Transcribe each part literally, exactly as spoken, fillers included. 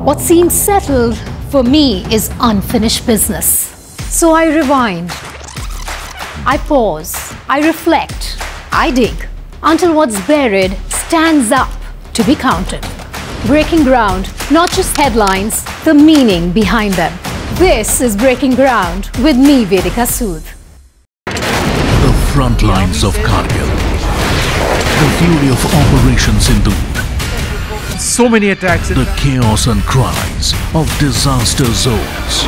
What seems settled for me is unfinished business. So I rewind, I pause, I reflect, I dig until what's buried stands up to be counted. Breaking ground, not just headlines, the meaning behind them. This is Breaking Ground with me, Vedika Sood. The front lines of Kargil. The fury of Operation Sindoor. So many attacks. The chaos and cries of disaster zones.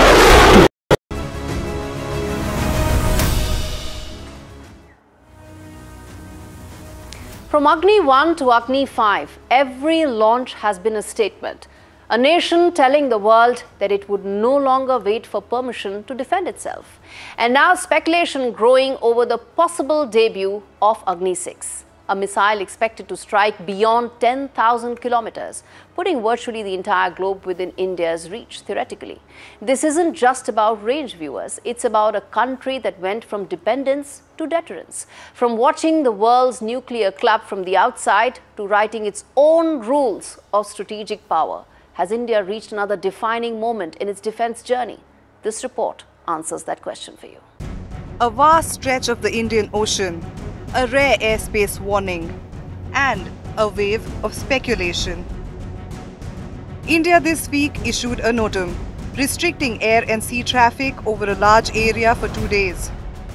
From Agni one to Agni five, every launch has been a statement. A nation telling the world that it would no longer wait for permission to defend itself. And now speculation growing over the possible debut of Agni six, a missile expected to strike beyond ten thousand kilometers, putting virtually the entire globe within India's reach, theoretically. This isn't just about range, viewers. It's about a country that went from dependence to deterrence, from watching the world's nuclear club from the outside to writing its own rules of strategic power. Has India reached another defining moment in its defense journey? This report answers that question for you. A vast stretch of the Indian Ocean, a rare airspace warning, and a wave of speculation. India this week issued a notum restricting air and sea traffic over a large area for two days.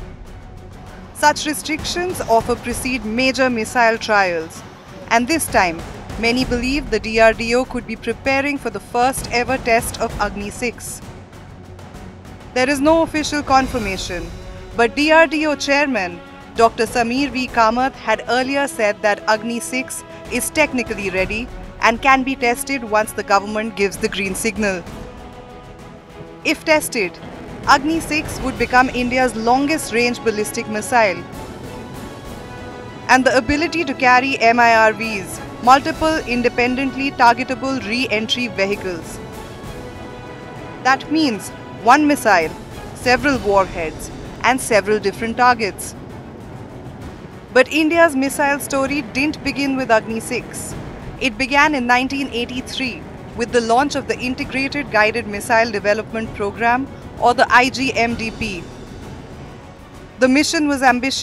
Such restrictions often precede major missile trials, and this time, many believe the D R D O could be preparing for the first ever test of Agni six. There is no official confirmation, but D R D O chairman Doctor Samir V. Kamath had earlier said that Agni six is technically ready and can be tested once the government gives the green signal. If tested, Agni six would become India's longest range ballistic missile, and the ability to carry M I R Vs, multiple independently targetable re-entry vehicles. That means one missile, several warheads, and several different targets. But India's missile story didn't begin with Agni six. It began in nineteen eighty-three with the launch of the Integrated Guided Missile Development Program, or the I G M D P. The mission was ambitious.